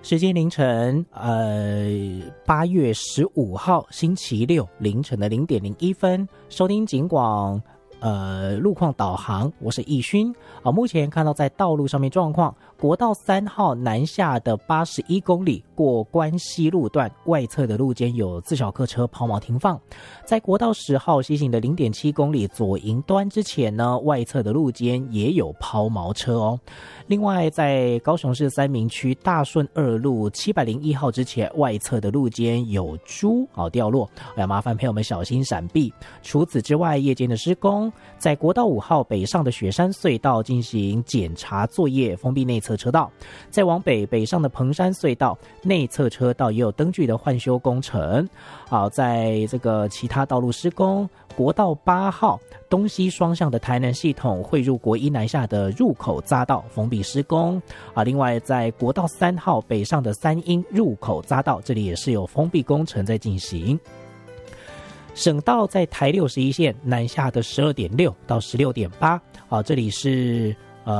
时间凌晨8月15号星期六凌晨的0点01分，收听警广路况导航，我是义勋。目前看到在道路上面状况，国道3号南下的81公里过关西路段外侧的路肩有自小客车抛锚停放，在国道10号西行的 0.7 公里左营端之前呢，外侧的路肩也有抛锚车哦。另外在高雄市三民区大顺2路701号之前，外侧的路肩有猪掉落，要麻烦朋友们小心闪避。除此之外，夜间的施工在国道5号北上的雪山隧道进行检查作业，封闭内侧车道。再往北上的彭山隧道内侧车道也有灯具的换修工程。好，在这个其他道路施工，国道8号东西双向的台南系统汇入国一南下的入口匝道封闭施工。另外在国道3号北上的三鹰入口匝道，这里也是有封闭工程在进行。省道在台61线南下的 12.6 到 16.8， 这里是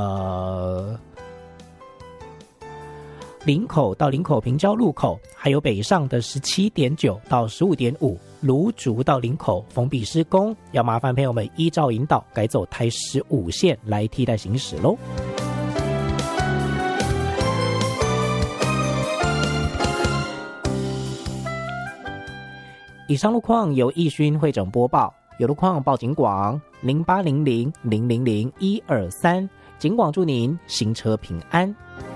林口到林口平交路口，还有北上的 17.9 到 15.5， 芦竹到林口封闭施工，要麻烦朋友们依照引导改走台15线来替代行驶咯。以上路况由义勋会诊播报，有路况报警广0800000123，警广祝您行车平安。